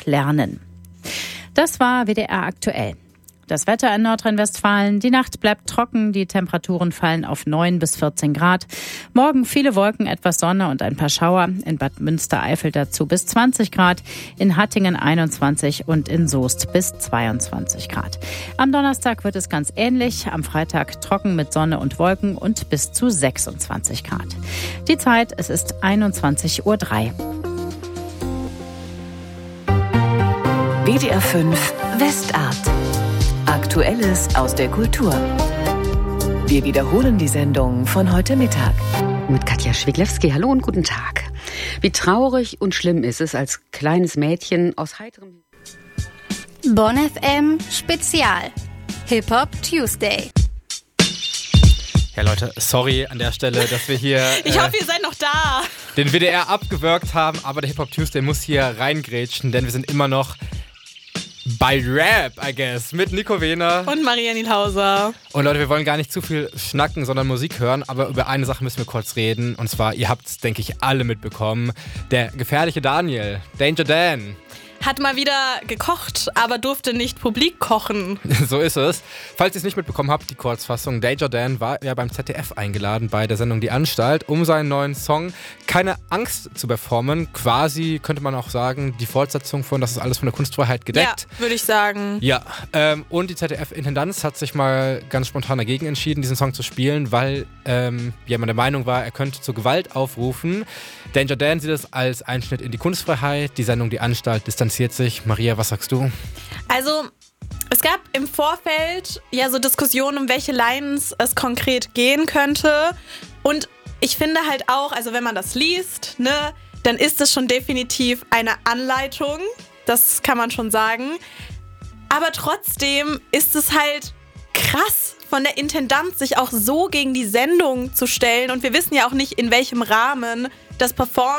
lernen. Das war WDR aktuell. Das Wetter in Nordrhein-Westfalen. Die Nacht bleibt trocken, die Temperaturen fallen auf 9 bis 14 Grad. Morgen viele Wolken, etwas Sonne und ein paar Schauer. In Bad Münstereifel dazu bis 20 Grad, in Hattingen 21 und in Soest bis 22 Grad. Am Donnerstag wird es ganz ähnlich. Am Freitag trocken mit Sonne und Wolken und bis zu 26 Grad. Die Zeit, es ist 21:03 Uhr. WDR 5 Westart. Aktuelles aus der Kultur. Wir wiederholen die Sendung von heute Mittag. Mit Katja Schwiglewski. Hallo und guten Tag. Wie traurig und schlimm ist es, als kleines Mädchen aus heiterem... Bonn FM Spezial. Hip-Hop Tuesday. Ja Leute, sorry an der Stelle, dass wir hier ich hoffe, ihr seid noch da. Den WDR abgewürgt haben, aber der Hip-Hop Tuesday muss hier reingrätschen, denn wir sind immer noch bei Rap, I guess, mit Nico Wehner und Maria Nielhauser. Und Leute, wir wollen gar nicht zu viel schnacken, sondern Musik hören, aber über eine Sache müssen wir kurz reden. Und zwar, ihr habt es, denke ich, alle mitbekommen, der gefährliche Daniel, Danger Dan, hat mal wieder gekocht, aber durfte nicht publik kochen. So ist es. Falls ihr es nicht mitbekommen habt, die Kurzfassung, Danger Dan war ja beim ZDF eingeladen bei der Sendung Die Anstalt, um seinen neuen Song Keine Angst zu performen. Quasi, könnte man auch sagen, die Fortsetzung von Das ist alles von der Kunstfreiheit gedeckt. Ja, würde ich sagen. Ja, und die ZDF-Intendanz hat sich mal ganz spontan dagegen entschieden, diesen Song zu spielen, weil jemand der Meinung war, er könnte zur Gewalt aufrufen. Danger Dan sieht es als Einschnitt in die Kunstfreiheit. Die Sendung Die Anstalt distanziert sich. Maria, was sagst du? Also, es gab im Vorfeld ja so Diskussionen, um welche Lines es konkret gehen könnte. Und ich finde halt auch, also wenn man das liest, ne, dann ist es schon definitiv eine Anleitung. Das kann man schon sagen. Aber trotzdem ist es halt krass von der Intendanz, sich auch so gegen die Sendung zu stellen. Und wir wissen ja auch nicht, in welchem Rahmen das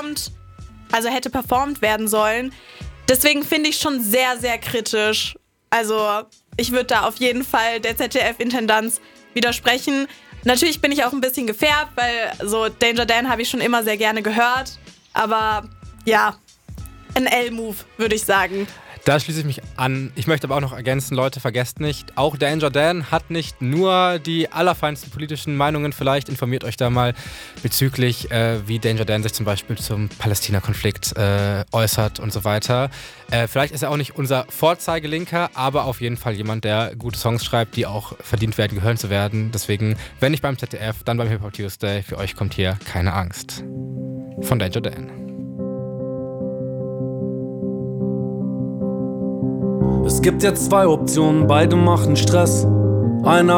hätte performt werden sollen. Deswegen finde ich schon sehr, sehr kritisch. Also ich würde da auf jeden Fall der ZDF-Intendanz widersprechen. Natürlich bin ich auch ein bisschen gefärbt, weil so Danger Dan habe ich schon immer sehr gerne gehört. Aber ja, ein L-Move, würde ich sagen. Da schließe ich mich an. Ich möchte aber auch noch ergänzen, Leute, vergesst nicht, auch Danger Dan hat nicht nur die allerfeinsten politischen Meinungen. Vielleicht informiert euch da mal bezüglich, wie Danger Dan sich zum Beispiel zum Palästina-Konflikt äußert und so weiter. Vielleicht ist er auch nicht unser Vorzeigelinker, aber auf jeden Fall jemand, der gute Songs schreibt, die auch verdient werden, gehört zu werden. Deswegen, wenn nicht beim ZDF, dann beim Hip-Hop Tuesday. Für euch kommt hier Keine Angst. Von Danger Dan. Es gibt jetzt zwei Optionen, beide machen Stress. Einer